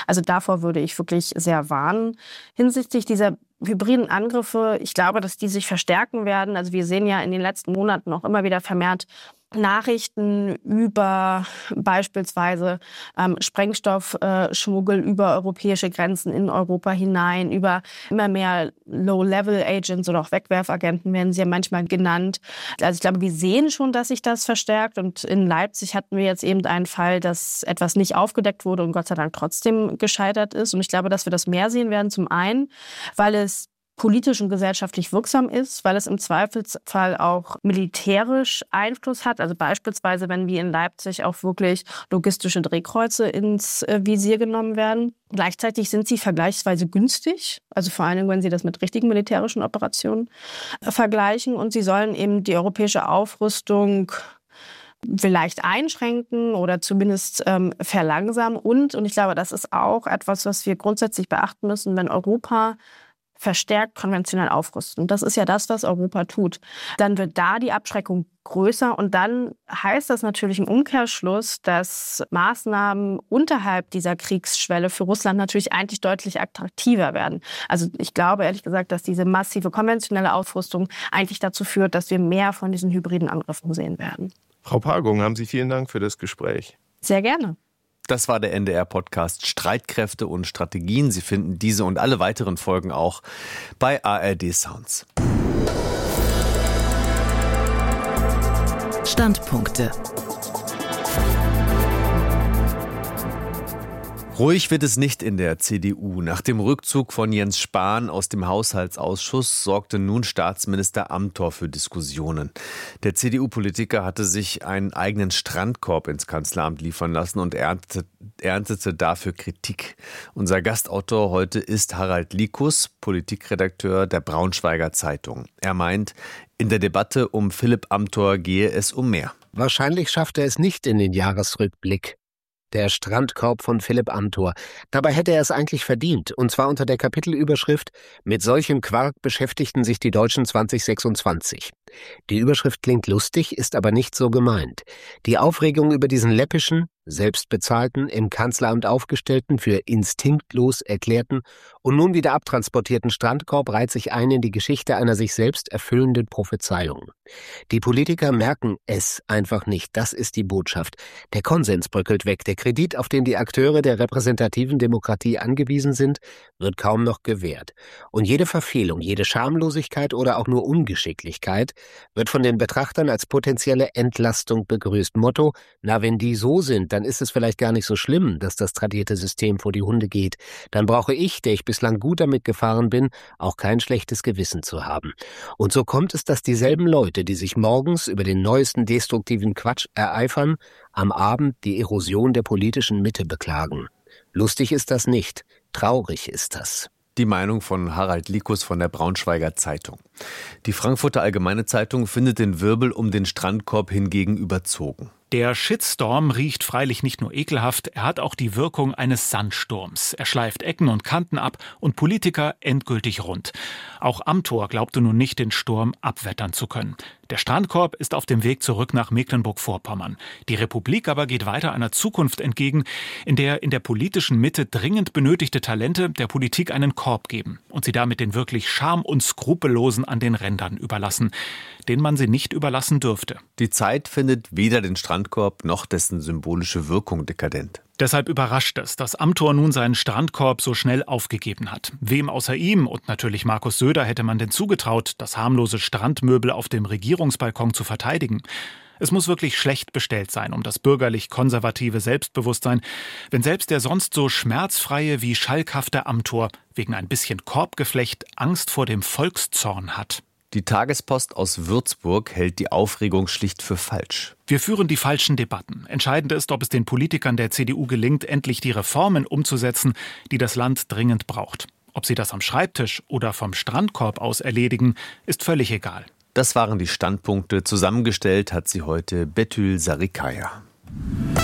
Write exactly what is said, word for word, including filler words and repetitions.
Also davor würde ich wirklich sehr warnen. Hinsichtlich dieser hybriden Angriffe, ich glaube, dass die sich verstärken werden. Also wir sehen ja in den letzten Monaten auch immer wieder vermehrt Nachrichten über beispielsweise ähm, Sprengstoffschmuggel über europäische Grenzen in Europa hinein, über immer mehr Low-Level-Agents oder auch Wegwerfagenten werden sie ja manchmal genannt. Also ich glaube, wir sehen schon, dass sich das verstärkt. Und in Leipzig hatten wir jetzt eben einen Fall, dass etwas nicht aufgedeckt wurde und Gott sei Dank trotzdem gescheitert ist. Und ich glaube, dass wir das mehr sehen werden. Zum einen, weil es politisch und gesellschaftlich wirksam ist, weil es im Zweifelsfall auch militärisch Einfluss hat. Also beispielsweise, wenn wie in Leipzig auch wirklich logistische Drehkreuze ins Visier genommen werden. Gleichzeitig sind sie vergleichsweise günstig, also vor allem, wenn Sie das mit richtigen militärischen Operationen vergleichen. Und sie sollen eben die europäische Aufrüstung vielleicht einschränken oder zumindest ähm, verlangsamen. Und, und ich glaube, das ist auch etwas, was wir grundsätzlich beachten müssen, wenn Europa verstärkt konventionell aufrüsten. Das ist ja das, was Europa tut. Dann wird da die Abschreckung größer und dann heißt das natürlich im Umkehrschluss, dass Maßnahmen unterhalb dieser Kriegsschwelle für Russland natürlich eigentlich deutlich attraktiver werden. Also ich glaube ehrlich gesagt, dass diese massive konventionelle Aufrüstung eigentlich dazu führt, dass wir mehr von diesen hybriden Angriffen sehen werden. Frau Pagung, haben Sie vielen Dank für das Gespräch. Sehr gerne. Das war der N D R-Podcast Streitkräfte und Strategien. Sie finden diese und alle weiteren Folgen auch bei A R D Sounds. Standpunkte. Ruhig wird es nicht in der C D U. Nach dem Rückzug von Jens Spahn aus dem Haushaltsausschuss sorgte nun Staatsminister Amthor für Diskussionen. Der C D U-Politiker hatte sich einen eigenen Strandkorb ins Kanzleramt liefern lassen und erntete, erntete dafür Kritik. Unser Gastautor heute ist Harald Likus, Politikredakteur der Braunschweiger Zeitung. Er meint, in der Debatte um Philipp Amthor gehe es um mehr. Wahrscheinlich schafft er es nicht in den Jahresrückblick. Der Strandkorb von Philipp Amthor. Dabei hätte er es eigentlich verdient, und zwar unter der Kapitelüberschrift »Mit solchem Quark beschäftigten sich die Deutschen zwanzig sechsundzwanzig«. Die Überschrift klingt lustig, ist aber nicht so gemeint. Die Aufregung über diesen läppischen, selbstbezahlten, im Kanzleramt aufgestellten, für instinktlos erklärten und nun wieder abtransportierten Strandkorb reiht sich ein in die Geschichte einer sich selbst erfüllenden Prophezeiung. Die Politiker merken es einfach nicht, das ist die Botschaft. Der Konsens bröckelt weg, der Kredit, auf den die Akteure der repräsentativen Demokratie angewiesen sind, wird kaum noch gewährt. Und jede Verfehlung, jede Schamlosigkeit oder auch nur Ungeschicklichkeit wird von den Betrachtern als potenzielle Entlastung begrüßt. Motto, na wenn die so sind, dann ist es vielleicht gar nicht so schlimm, dass das tradierte System vor die Hunde geht. Dann brauche ich, der ich bislang gut damit gefahren bin, auch kein schlechtes Gewissen zu haben. Und so kommt es, dass dieselben Leute, die sich morgens über den neuesten destruktiven Quatsch ereifern, am Abend die Erosion der politischen Mitte beklagen. Lustig ist das nicht, traurig ist das. Die Meinung von Harald Likus von der Braunschweiger Zeitung. Die Frankfurter Allgemeine Zeitung findet den Wirbel um den Strandkorb hingegen überzogen. Der Shitstorm riecht freilich nicht nur ekelhaft, er hat auch die Wirkung eines Sandsturms. Er schleift Ecken und Kanten ab und Politiker endgültig rund. Auch Amthor glaubte nun nicht, den Sturm abwettern zu können. Der Strandkorb ist auf dem Weg zurück nach Mecklenburg-Vorpommern. Die Republik aber geht weiter einer Zukunft entgegen, in der in der politischen Mitte dringend benötigte Talente der Politik einen Korb geben und sie damit den wirklich Scham- und Skrupellosen an den Rändern überlassen, denen man sie nicht überlassen dürfte. Die Zeit findet weder den Strandkorb noch dessen symbolische Wirkung dekadent. Deshalb überrascht es, dass Amthor nun seinen Strandkorb so schnell aufgegeben hat. Wem außer ihm und natürlich Markus Söder hätte man denn zugetraut, das harmlose Strandmöbel auf dem Regierungsbalkon zu verteidigen? Es muss wirklich schlecht bestellt sein um das bürgerlich-konservative Selbstbewusstsein, wenn selbst der sonst so schmerzfreie wie schalkhafte Amthor wegen ein bisschen Korbgeflecht Angst vor dem Volkszorn hat. Die Tagespost aus Würzburg hält die Aufregung schlicht für falsch. Wir führen die falschen Debatten. Entscheidend ist, ob es den Politikern der C D U gelingt, endlich die Reformen umzusetzen, die das Land dringend braucht. Ob sie das am Schreibtisch oder vom Strandkorb aus erledigen, ist völlig egal. Das waren die Standpunkte. Zusammengestellt hat sie heute Betül Sarikaya.